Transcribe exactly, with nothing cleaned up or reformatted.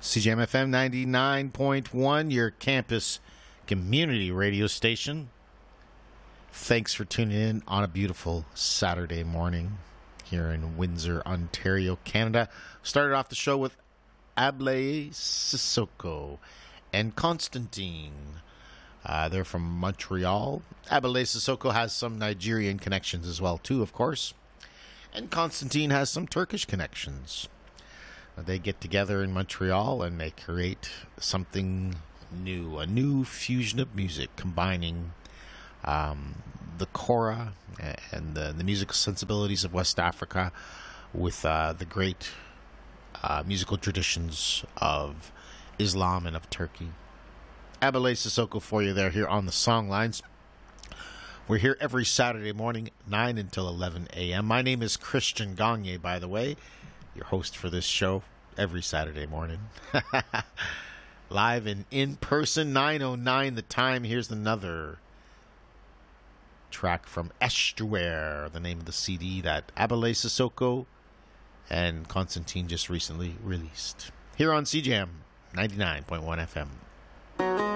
C J M F M ninety-nine point one, your campus community radio station. Thanks for tuning in on a beautiful Saturday morning here in Windsor, Ontario, Canada. Started off the show with Ablé Sissoko and Constantine. Uh, they're from Montreal. Ablé Sissoko has some Nigerian connections as well, too, of course. And Constantine has some Turkish connections. Uh, they get together in Montreal and they create something new, a new fusion of music combining um, the kora and the, the musical sensibilities of West Africa with uh, the great uh, musical traditions of Islam and of Turkey. Ablé Sissoko for you there here on the Songlines. We're here every Saturday morning, nine until eleven a.m. My name is Christian Gagne, by the way, your host for this show every Saturday morning. Live and in person, nine oh nine the time. Here's another track from Estuaire, the name of the C D that Ablé Sissoko and Constantine just recently released. Here on C J M ninety-nine point one F M.